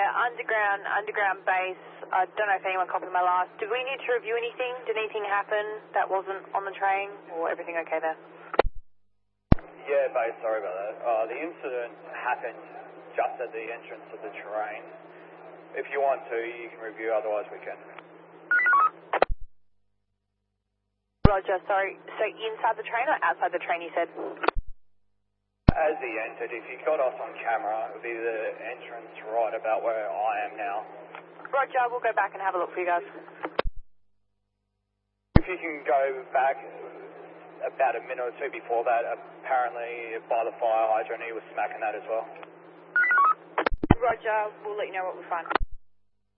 underground base. I don't know if anyone copied my last. Did we need to review anything? Did anything happen that wasn't on the train? Or everything okay there? Yeah, base, sorry about that. The incident happened just at the entrance of the train. If you want to, you can review, otherwise we can. Roger, sorry. So inside the train or outside the train, you said? As he entered, if you got us on camera, it would be the entrance right about where I am now. Roger, we'll go back and have a look for you guys. If you can go back about a minute or two before that, apparently by the fire hydrant he was smacking that as well. Roger, we'll let you know what we find.